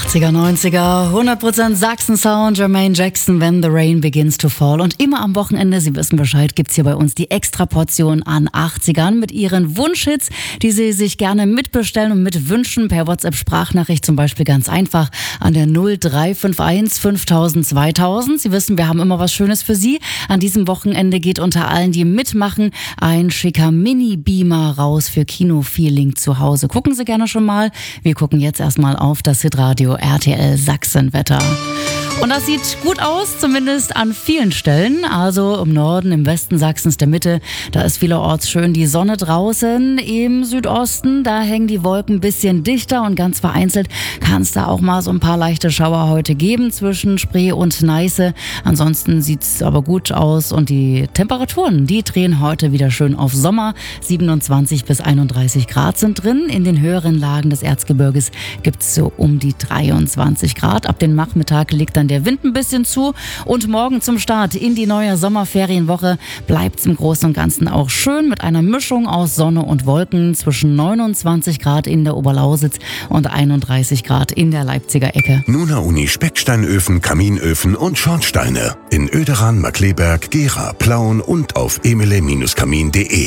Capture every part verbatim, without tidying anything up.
achtziger, neunziger, hundert Prozent Sachsen-Sound, Jermaine Jackson, When the Rain Begins to Fall. Und immer am Wochenende, Sie wissen Bescheid, gibt's hier bei uns die Extraportion an achtzigern mit Ihren Wunschhits, die Sie sich gerne mitbestellen und mitwünschen. Per WhatsApp-Sprachnachricht zum Beispiel ganz einfach an der null drei fünf eins fünftausend zweitausend. Sie wissen, wir haben immer was Schönes für Sie. An diesem Wochenende geht unter allen, die mitmachen, ein schicker Mini-Beamer raus für Kino-Feeling zu Hause. Gucken Sie gerne schon mal. Wir gucken jetzt erstmal auf das Hitradio R T L Sachsen-Wetter. Und das sieht gut aus, zumindest an vielen Stellen. Also im Norden, im Westen Sachsens, der Mitte, da ist vielerorts schön die Sonne draußen. Im Südosten, da hängen die Wolken ein bisschen dichter und ganz vereinzelt kann es da auch mal so ein paar leichte Schauer heute geben zwischen Spree und Neiße. Ansonsten sieht's aber gut aus und die Temperaturen, die drehen heute wieder schön auf Sommer. siebenundzwanzig bis einunddreißig Grad sind drin. In den höheren Lagen des Erzgebirges gibt's so um die dreiundzwanzig Grad. Ab dem Nachmittag legt dann der Wind ein bisschen zu und morgen zum Start in die neue Sommerferienwoche bleibt es im Großen und Ganzen auch schön mit einer Mischung aus Sonne und Wolken zwischen neunundzwanzig Grad in der Oberlausitz und einunddreißig Grad in der Leipziger Ecke. Nuna Uni Specksteinöfen, Kaminöfen und Schornsteine in Oederan, Markleberg, Gera, Plauen und auf emile Bindestrich kamin punkt de.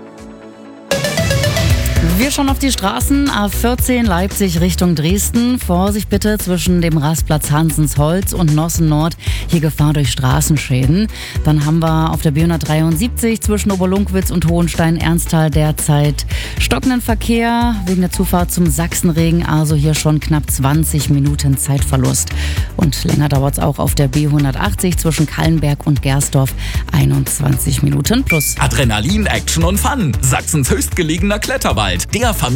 Wir schauen auf die Straßen. A vierzehn Leipzig Richtung Dresden. Vorsicht bitte zwischen dem Rastplatz Hansensholz und Nossen Nord. Hier Gefahr durch Straßenschäden. Dann haben wir auf der B hundertdreiundsiebzig zwischen Oberlunkwitz und Hohenstein-Ernsthal derzeit stockenden Verkehr wegen der Zufahrt zum Sachsenregen. Also hier schon knapp zwanzig Minuten Zeitverlust. Und länger dauert es auch auf der B hundertachtzig zwischen Kallenberg und Gersdorf. einundzwanzig Minuten plus. Adrenalin, Action und Fun. Sachsens höchstgelegener Kletterwald. Der